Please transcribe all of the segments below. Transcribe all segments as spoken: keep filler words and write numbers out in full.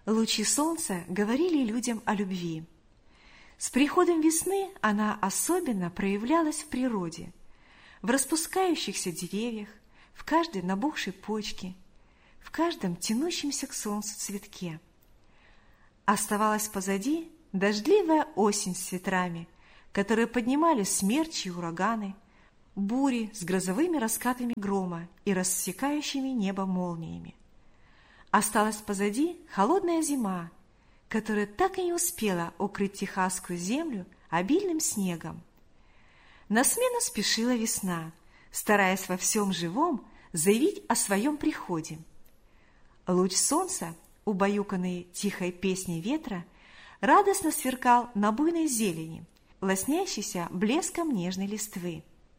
Лучи солнца говорили людям о любви. С приходом весны она особенно проявлялась в природе, в распускающихся деревьях, в каждой набухшей почке, в каждом тянущемся к солнцу цветке. Оставалась позади дождливая осень с ветрами, которые поднимали смерчи и ураганы, бури с грозовыми раскатами грома и рассекающими небо молниями. Осталась позади холодная зима, которая так и не успела укрыть техасскую землю обильным снегом. На смену спешила весна, стараясь во всем живом заявить о своем приходе. Луч солнца, убаюканный тихой песней ветра, радостно сверкал на буйной зелени, лоснящейся блеском нежной листвы.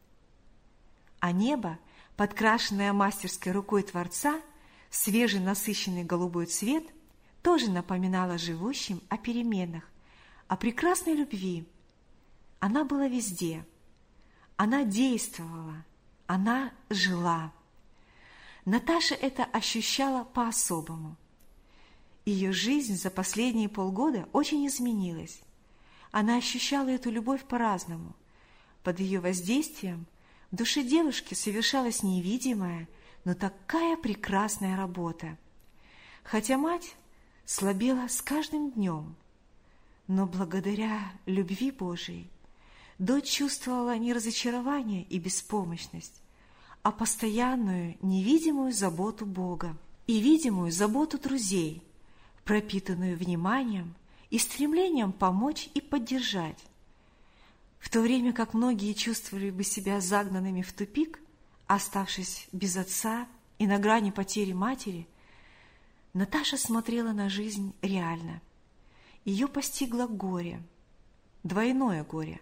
А небо, подкрашенное мастерской рукой Творца, свежий насыщенный голубой цвет, тоже напоминало живущим о переменах, о прекрасной любви. Она была везде. Она действовала. Она жила. Наташа это ощущала по-особому. Ее жизнь за последние полгода очень изменилась. Она ощущала эту любовь по-разному. Под ее воздействием в душе девушки совершалась невидимая, но такая прекрасная работа. Хотя мать слабела с каждым днем, но благодаря любви Божией дочь чувствовала не разочарование и беспомощность, а постоянную невидимую заботу Бога и видимую заботу друзей, пропитанную вниманием и стремлением помочь и поддержать. В то время как многие чувствовали бы себя загнанными в тупик, оставшись без отца и на грани потери матери, Наташа смотрела на жизнь реально. Ее постигло горе, двойное горе.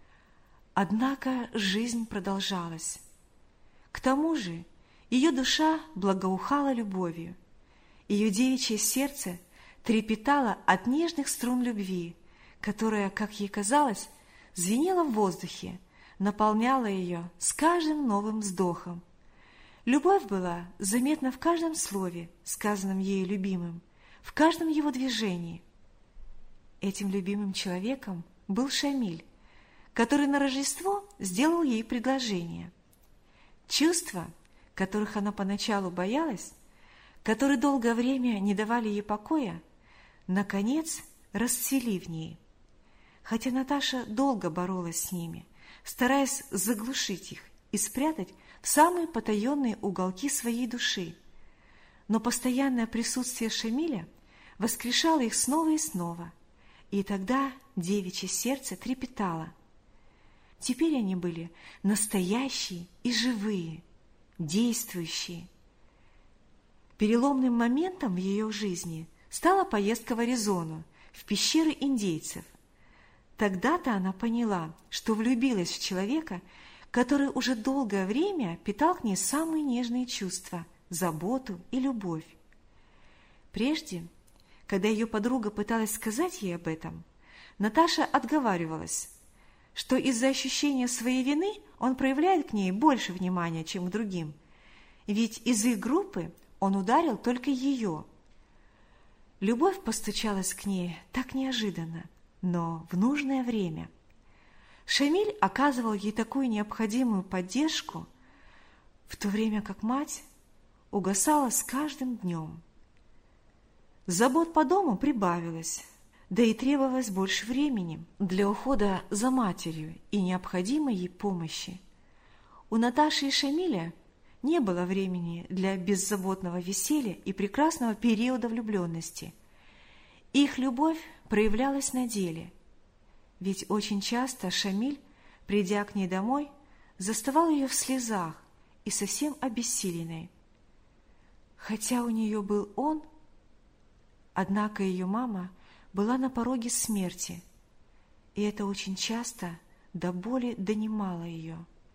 Однако жизнь продолжалась. К тому же ее душа благоухала любовью, ее девичье сердце трепетало от нежных струн любви, которая, как ей казалось, звенела в воздухе, наполняла ее с каждым новым вздохом. Любовь была заметна в каждом слове, сказанном ею любимым, в каждом его движении. Этим любимым человеком был Шамиль, который на Рождество сделал ей предложение. Чувства, которых она поначалу боялась, которые долгое время не давали ей покоя, наконец расцвели в ней. Хотя Наташа долго боролась с ними, стараясь заглушить их и спрятать в самые потаенные уголки своей души, но постоянное присутствие Шамиля воскрешало их снова и снова, и тогда девичье сердце трепетало. Теперь они были настоящие и живые, действующие. Переломным моментом в ее жизни стала поездка в Аризону, в пещеры индейцев. Тогда-то она поняла, что влюбилась в человека, который уже долгое время питал к ней самые нежные чувства, заботу и любовь. Прежде, когда ее подруга пыталась сказать ей об этом, Наташа отговаривалась, что из-за ощущения своей вины он проявляет к ней больше внимания, чем к другим, ведь из их группы он ударил только ее. Любовь постучалась к ней так неожиданно, но в нужное время. Шамиль оказывал ей такую необходимую поддержку, в то время как мать угасала с каждым днем. Забот по дому прибавилось, да и требовалось больше времени для ухода за матерью и необходимой ей помощи. У Наташи и Шамиля не было времени для беззаботного веселья и прекрасного периода влюбленности. Их любовь проявлялась на деле, ведь очень часто Шамиль, придя к ней домой, заставал ее в слезах и совсем обессиленной. Хотя у нее был он, однако ее мама была на пороге смерти, и это очень часто до боли донимало ее.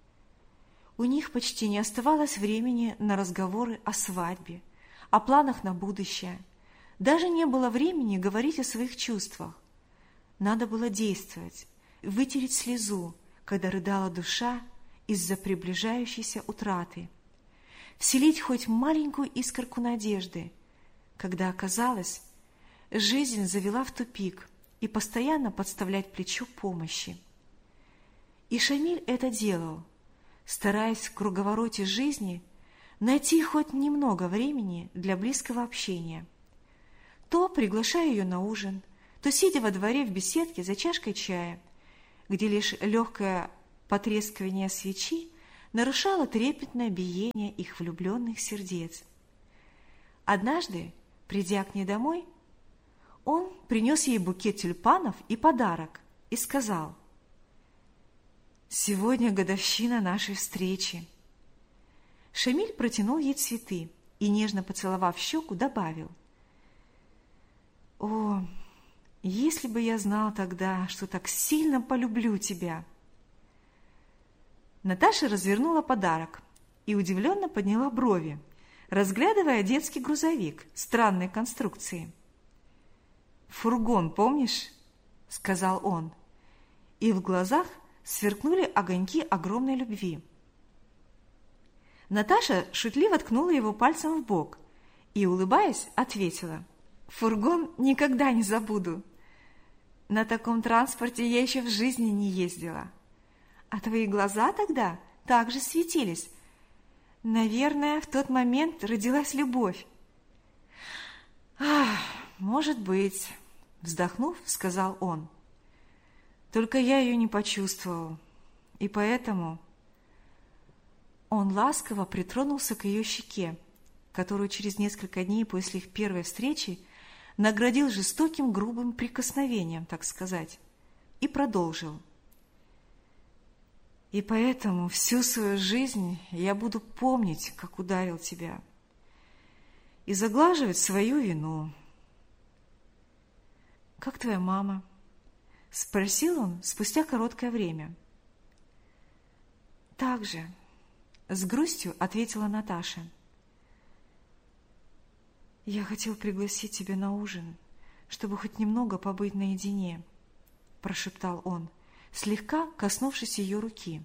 У них почти не оставалось времени на разговоры о свадьбе, о планах на будущее. Даже не было времени говорить о своих чувствах. Надо было действовать, вытереть слезу, когда рыдала душа из-за приближающейся утраты, вселить хоть маленькую искорку надежды, когда оказалось, жизнь завела в тупик и постоянно подставлять плечо помощи. И Шамиль это делал, стараясь в круговороте жизни найти хоть немного времени для близкого общения. То приглашая ее на ужин, то сидя во дворе в беседке за чашкой чая, где лишь легкое потрескивание свечи нарушало трепетное биение их влюбленных сердец. Однажды, придя к ней домой, он принес ей букет тюльпанов и подарок и сказал: «Сегодня годовщина нашей встречи». Шамиль протянул ей цветы и, нежно поцеловав щеку, добавил: «О, если бы я знал тогда, что так сильно полюблю тебя!» Наташа развернула подарок и удивленно подняла брови, разглядывая детский грузовик странной конструкции. «Фургон, помнишь?» — сказал он, и в глазах сверкнули огоньки огромной любви. Наташа шутливо ткнула его пальцем в бок и, улыбаясь, ответила: «Фургон никогда не забуду. На таком транспорте я еще в жизни не ездила. А твои глаза тогда также светились. Наверное, в тот момент родилась любовь». «Ах, может быть», — вздохнув, сказал он. «Только я ее не почувствовал, и поэтому...» Он ласково притронулся к ее щеке, которую через несколько дней после их первой встречи наградил жестоким грубым прикосновением, так сказать, и продолжил: «И поэтому всю свою жизнь я буду помнить, как ударил тебя, и заглаживать свою вину». «Как твоя мама?» — спросил он спустя короткое время. «Так же», — с грустью ответила Наташа. «Я хотел пригласить тебя на ужин, чтобы хоть немного побыть наедине», — прошептал он, слегка коснувшись ее руки.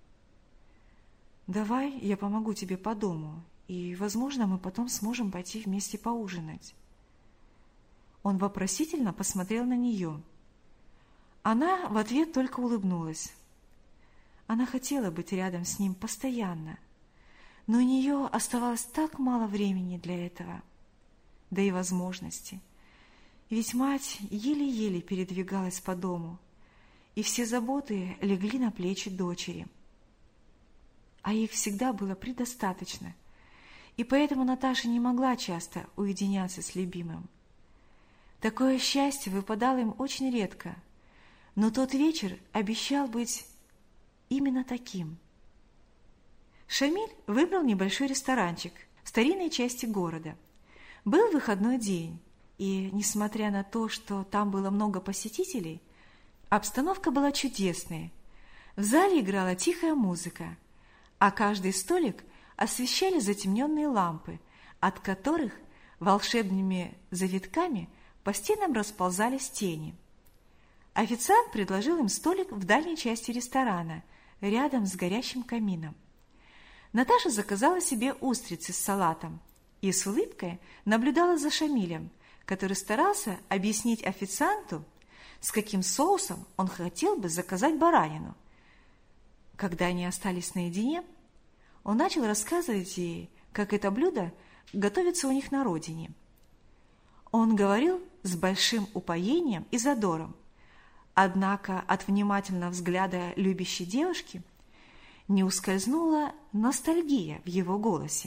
«Давай я помогу тебе по дому, и, возможно, мы потом сможем пойти вместе поужинать». Он вопросительно посмотрел на нее. Она в ответ только улыбнулась. Она хотела быть рядом с ним постоянно, но у нее оставалось так мало времени для этого, да и возможности. Ведь мать еле-еле передвигалась по дому, и все заботы легли на плечи дочери. А их всегда было предостаточно, и поэтому Наташа не могла часто уединяться с любимым. Такое счастье выпадало им очень редко, но тот вечер обещал быть именно таким. Шамиль выбрал небольшой ресторанчик в старинной части города. Был выходной день, и, несмотря на то, что там было много посетителей, обстановка была чудесной. В зале играла тихая музыка, а каждый столик освещали затемненные лампы, от которых волшебными завитками по стенам расползались тени. Официант предложил им столик в дальней части ресторана, рядом с горящим камином. Наташа заказала себе устрицы с салатом и с улыбкой наблюдала за Шамилем, который старался объяснить официанту, с каким соусом он хотел бы заказать баранину. Когда они остались наедине, он начал рассказывать ей, как это блюдо готовится у них на родине. Он говорил с большим упоением и задором, однако от внимательного взгляда любящей девушки не ускользнула ностальгия в его голосе.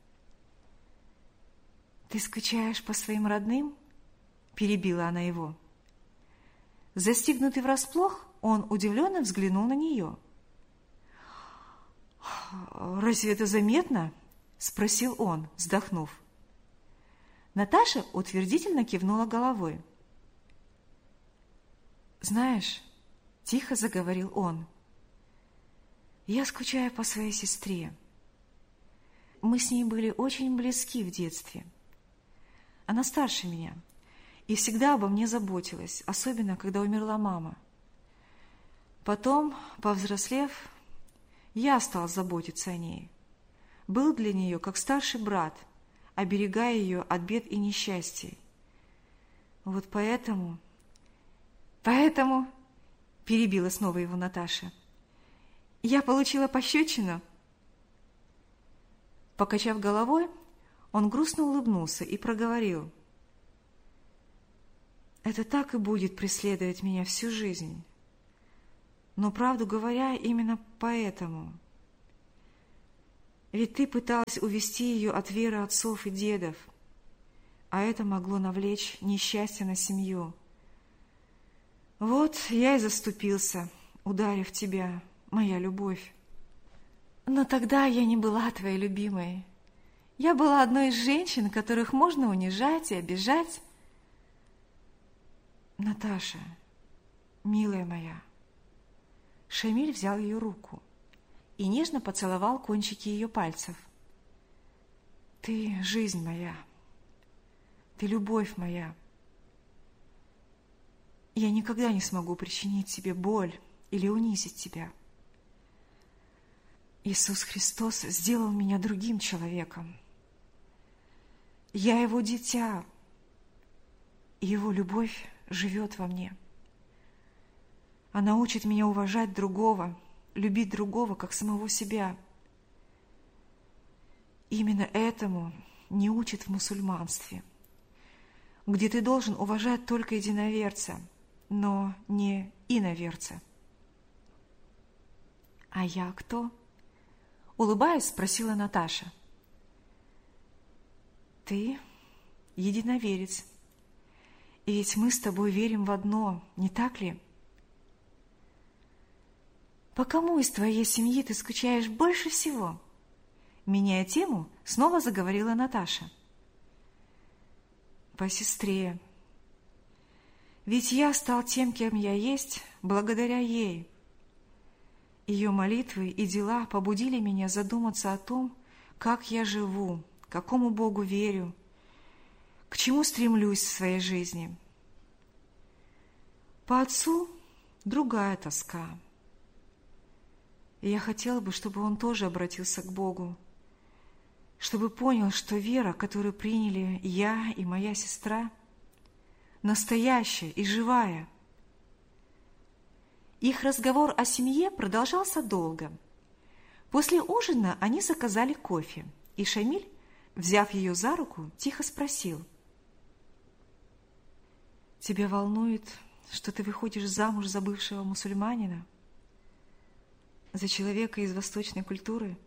«Ты скучаешь по своим родным?» – перебила она его. Застигнутый врасплох, он удивленно взглянул на нее. «Разве это заметно?» – спросил он, вздохнув. Наташа утвердительно кивнула головой. «Знаешь, — тихо заговорил он, — я скучаю по своей сестре. Мы с ней были очень близки в детстве. Она старше меня и всегда обо мне заботилась, особенно когда умерла мама. Потом, повзрослев, я стал заботиться о ней. Был для нее как старший брат, оберегая ее от бед и несчастий. Вот поэтому, поэтому, перебила снова его Наташа, я получила пощечину. Покачав головой, он грустно улыбнулся и проговорил: это так и будет преследовать меня всю жизнь. Но, правду говоря, именно поэтому. Ведь ты пыталась увести ее от веры отцов и дедов, а это могло навлечь несчастье на семью. Вот я и заступился, ударив тебя, моя любовь. Но тогда я не была твоей любимой. Я была одной из женщин, которых можно унижать и обижать. Наташа, милая моя. Шамиль взял ее руку и нежно поцеловал кончики ее пальцев. Ты жизнь моя, ты любовь моя. Я никогда не смогу причинить тебе боль или унизить тебя. Иисус Христос сделал меня другим человеком. Я Его дитя, и Его любовь живет во мне. Она учит меня уважать другого, любить другого, как самого себя. Именно этому не учат в мусульманстве, где ты должен уважать только единоверца, но не иноверца. А я кто? Улыбаясь, спросила Наташа. Ты единоверец. И ведь мы с тобой верим в одно, не так ли? По кому из твоей семьи ты скучаешь больше всего? Меняя тему, снова заговорила Наташа. По сестре. Ведь я стал тем, кем я есть, благодаря ей. Ее молитвы и дела побудили меня задуматься о том, как я живу, какому Богу верю, к чему стремлюсь в своей жизни. По отцу другая тоска. И я хотела бы, чтобы он тоже обратился к Богу, чтобы понял, что вера, которую приняли я и моя сестра, настоящая и живая. Их разговор о семье продолжался долго. После ужина они заказали кофе, и Шамиль, взяв ее за руку, тихо спросил: «Тебя волнует, что ты выходишь замуж за бывшего мусульманина? За человека из восточной культуры?»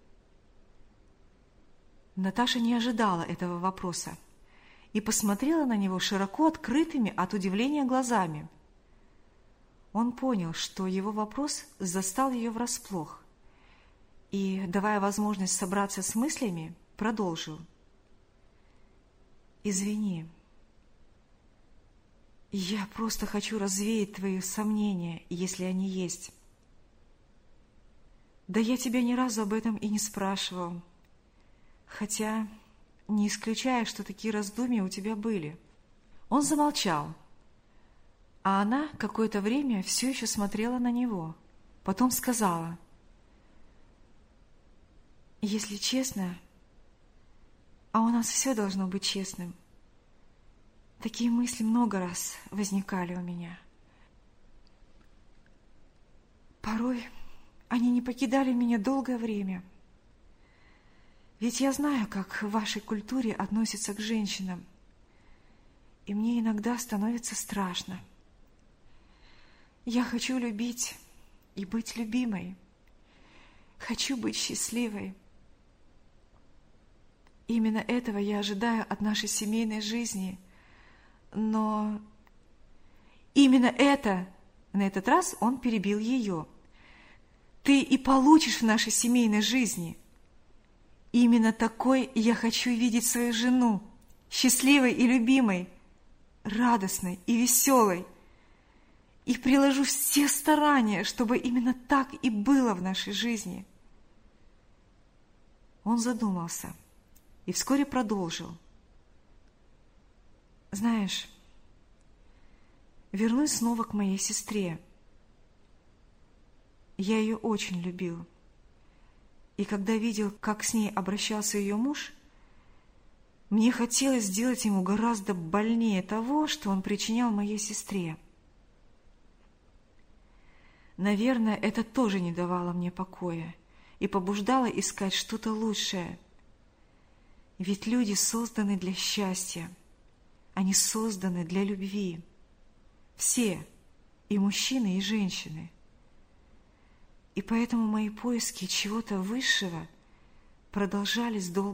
Наташа не ожидала этого вопроса и посмотрела на него широко открытыми от удивления глазами. Он понял, что его вопрос застал ее врасплох, и, давая возможность собраться с мыслями, продолжил. «Извини, я просто хочу развеять твои сомнения, если они есть. Да я тебя ни разу об этом и не спрашивал, хотя не исключаю, что такие раздумья у тебя были». Он замолчал, а она какое-то время все еще смотрела на него. Потом сказала: «Если честно, а у нас все должно быть честным, такие мысли много раз возникали у меня. Порой они не покидали меня долгое время. Ведь я знаю, как в вашей культуре относятся к женщинам, и мне иногда становится страшно. Я хочу любить и быть любимой. Хочу быть счастливой. Именно этого я ожидаю от нашей семейной жизни. Но именно это, на этот раз он перебил ее, ты и получишь в нашей семейной жизни. Именно такой я хочу видеть свою жену, счастливой и любимой, радостной и веселой. И приложу все старания, чтобы именно так и было в нашей жизни». Он задумался и вскоре продолжил. «Знаешь, вернусь снова к моей сестре. Я ее очень любил. И когда видел, как с ней обращался ее муж, Мне хотелось сделать ему гораздо больнее того, что он причинял моей сестре. Наверное, это тоже не давало мне покоя и побуждало искать что-то лучшее. Ведь люди созданы для счастья, они созданы для любви. Все, и мужчины, и женщины. И поэтому мои поиски чего-то высшего продолжались долго.